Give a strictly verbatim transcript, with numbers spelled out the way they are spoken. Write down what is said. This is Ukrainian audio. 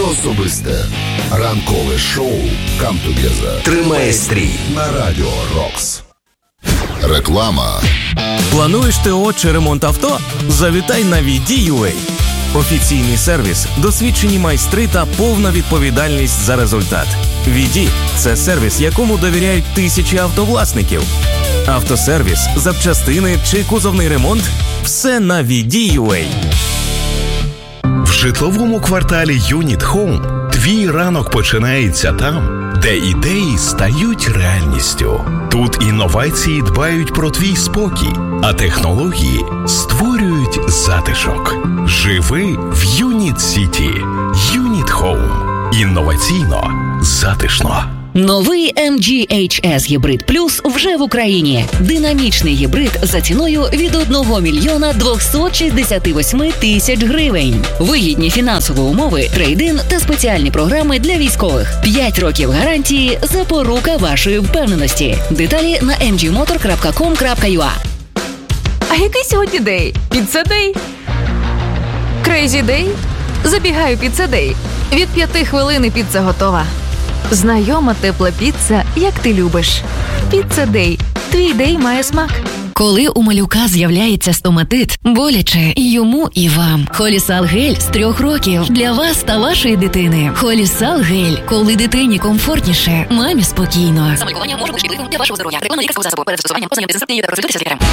про особисте. Ранкове шоу «Come Together» тримає стрій на Радіо Рокс. Реклама. Плануєш ТО чи ремонт авто? Завітай на ві ді ю ей. Офіційний сервіс, досвідчені майстри та повна відповідальність за результат. ві ді – це сервіс, якому довіряють тисячі автовласників. Автосервіс, запчастини чи кузовний ремонт – все на ві ді ю ей. В житловому кварталі Юніт Хоум твій ранок починається там, де ідеї стають реальністю. Тут інновації дбають про твій спокій, а технології створюють затишок. Живи в Юніт Сіті. Юніт Хоум. Інноваційно, затишно. Новий ем джі ейч ес Гібрид Плюс вже в Україні. Динамічний гібрид за ціною від одного мільйона двохсот шістдесят вісім тисяч гривень. Вигідні фінансові умови, трейд-ін та спеціальні програми для військових. п'ять років гарантії – запорука вашої впевненості. Деталі на ем джі мотор крапка ком крапка ю а. А який сьогодні день? Піцца Дей? Крейзі Дей? Забігаю Піцца Дей. Від п'яти хвилин і піца готова. Знайома тепла піца, як ти любиш. Піцца Дей. Твій дей має смак. Коли у малюка з'являється стоматит, боляче і йому, і вам. Холісал гель з трьох років для вас та вашої дитини. Холісал гель. Коли дитині комфортніше, мамі спокійно. Самолікування може бути шкідливим для вашого здоров'я. Реклама лікарського засобу. Перед застосуванням ознайомтеся з інструкцією та консультуйтеся з лікарем.